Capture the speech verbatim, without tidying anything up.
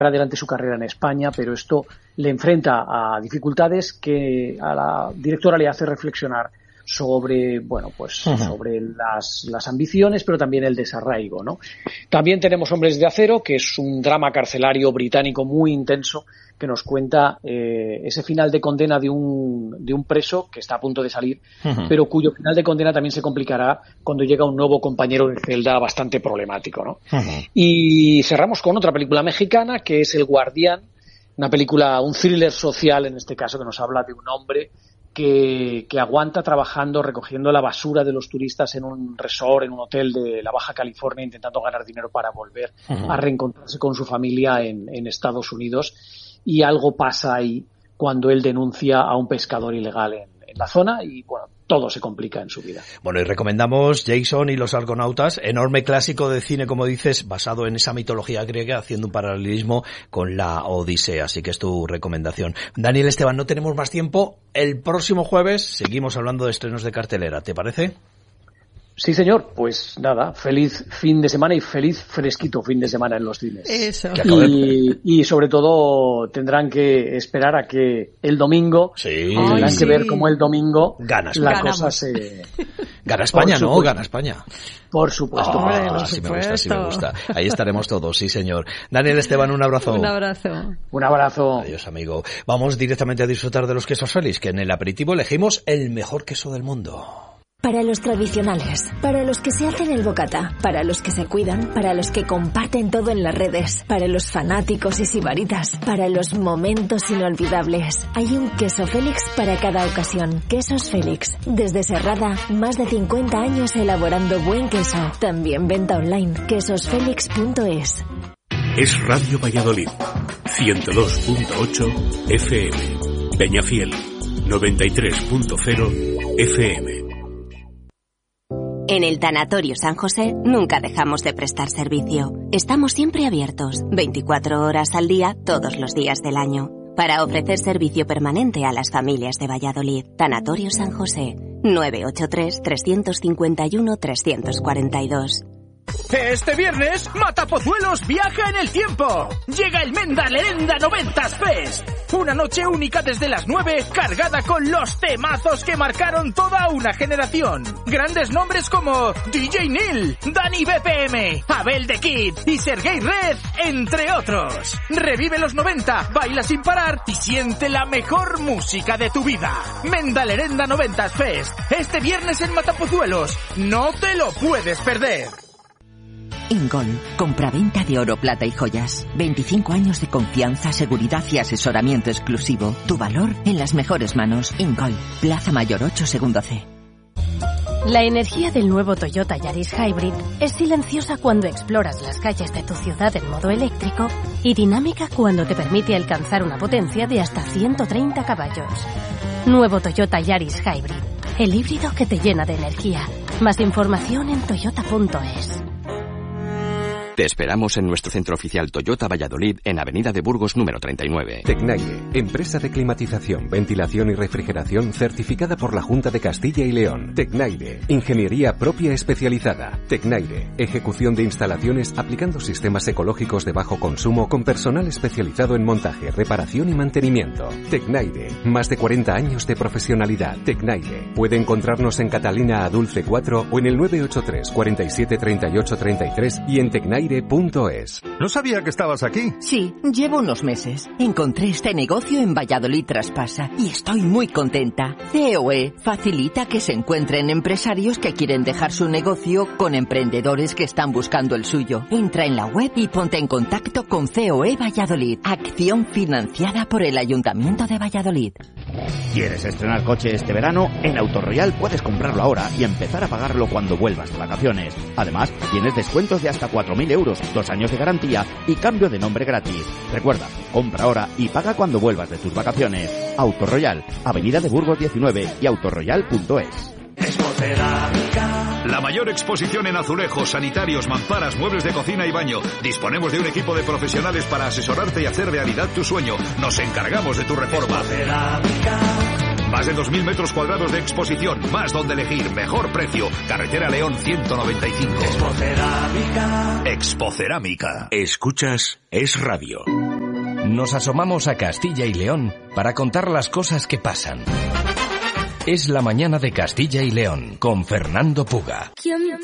adelante su carrera en España, pero esto le enfrenta a dificultades que a la directora le hace reflexionar sobre, bueno, pues uh-huh. sobre las, las ambiciones, pero también el desarraigo, ¿no? También tenemos Hombres de Acero, que es un drama carcelario británico muy intenso, que nos cuenta eh, ese final de condena de un, de un preso que está a punto de salir, uh-huh. pero cuyo final de condena también se complicará cuando llega un nuevo compañero de celda bastante problemático, ¿no? Uh-huh. Y cerramos con otra película mexicana, que es El Guardián, una película, un thriller social, en este caso, que nos habla de un hombre que, que aguanta trabajando, recogiendo la basura de los turistas en un resort, en un hotel de la Baja California, intentando ganar dinero para volver uh-huh. a reencontrarse con su familia en, en Estados Unidos. Y algo pasa ahí cuando él denuncia a un pescador ilegal en, en la zona y, bueno, todo se complica en su vida. Bueno, y recomendamos Jason y los Argonautas, enorme clásico de cine, como dices, basado en esa mitología griega, haciendo un paralelismo con la Odisea, así que es tu recomendación. Daniel Esteban, no tenemos más tiempo. El próximo jueves seguimos hablando de estrenos de cartelera, ¿te parece? Sí, señor. Pues nada, feliz fin de semana y feliz fresquito fin de semana en los cines. Eso. Y, y sobre todo tendrán que esperar a que el domingo, sí. tendrán Ay, que sí. ver cómo el domingo Gana la Ganamos. cosa se... Gana España, ¿no? Gana España. Por supuesto. Oh, Hombre, por sí me gusta, sí me supuesto. gusta. Ahí estaremos todos, sí, señor. Daniel Esteban, un abrazo. Un abrazo. Un abrazo. Adiós, amigo. Vamos directamente a disfrutar de los quesos Félix, que en el aperitivo elegimos el mejor queso del mundo. Para los tradicionales, para los que se hacen el bocata, para los que se cuidan, para los que comparten todo en las redes, para los fanáticos y sibaritas, para los momentos inolvidables. Hay un queso Félix para cada ocasión. Quesos Félix. Desde Serrada, más de cincuenta años elaborando buen queso. También venta online, quesos félix punto es. Es Radio Valladolid, ciento dos punto ocho F M. Peñafiel, noventa y tres punto cero F M. En el Tanatorio San José nunca dejamos de prestar servicio. Estamos siempre abiertos, veinticuatro horas al día, todos los días del año, para ofrecer servicio permanente a las familias de Valladolid. Tanatorio San José, nueve ocho tres, tres cinco uno, tres cuatro dos. Este viernes, Matapozuelos viaja en el tiempo. Llega el Menda Lerenda noventas Fest. Una noche única desde las nueve, cargada con los temazos que marcaron toda una generación. Grandes nombres como D J Neil, Dani B P M, Abel The Kid y Sergey Red, entre otros. Revive los noventa, baila sin parar y siente la mejor música de tu vida. Menda Lerenda noventas Fest. Este viernes en Matapozuelos. No te lo puedes perder. Ingol, compraventa de oro, plata y joyas. veinticinco años de confianza, seguridad y asesoramiento exclusivo. Tu valor en las mejores manos. Ingol, Plaza Mayor ocho, segundo C. La energía del nuevo Toyota Yaris Hybrid es silenciosa cuando exploras las calles de tu ciudad en modo eléctrico y dinámica cuando te permite alcanzar una potencia de hasta ciento treinta caballos. Nuevo Toyota Yaris Hybrid, el híbrido que te llena de energía. Más información en toyota punto es. Te esperamos en nuestro centro oficial Toyota Valladolid en Avenida de Burgos número treinta y nueve. Tecnaire, empresa de climatización, ventilación y refrigeración certificada por la Junta de Castilla y León. Tecnaire, ingeniería propia especializada. Tecnaire, ejecución de instalaciones aplicando sistemas ecológicos de bajo consumo con personal especializado en montaje, reparación y mantenimiento. Tecnaire, más de cuarenta años de profesionalidad. Tecnaire, puede encontrarnos en Catalina Adulce cuatro o en el nueve ocho tres, cuarenta y siete, treinta y ocho, treinta y tres y en Tecnaire punto es. No sabía que estabas aquí. Sí, llevo unos meses. Encontré este negocio en Valladolid Traspasa y estoy muy contenta. C O E facilita que se encuentren empresarios que quieren dejar su negocio con emprendedores que están buscando el suyo. Entra en la web y ponte en contacto con C O E Valladolid. Acción financiada por el Ayuntamiento de Valladolid. ¿Quieres estrenar coche este verano? En Autoroyal puedes comprarlo ahora y empezar a pagarlo cuando vuelvas de vacaciones. Además, tienes descuentos de hasta cuatro mil euros, dos años de garantía y cambio de nombre gratis. Recuerda, compra ahora y paga cuando vuelvas de tus vacaciones. Autoroyal, Avenida de Burgos diecinueve y autoroyal punto es. La mayor exposición en azulejos, sanitarios, mamparas, muebles de cocina y baño. Disponemos de un equipo de profesionales para asesorarte y hacer realidad tu sueño. Nos encargamos de tu reforma. Más de dos mil metros cuadrados de exposición, más donde elegir, mejor precio. Carretera León ciento noventa y cinco. Expocerámica. Expocerámica. Escuchas Es Radio. Nos asomamos a Castilla y León para contar las cosas que pasan. Es la mañana de Castilla y León con Fernando Puga.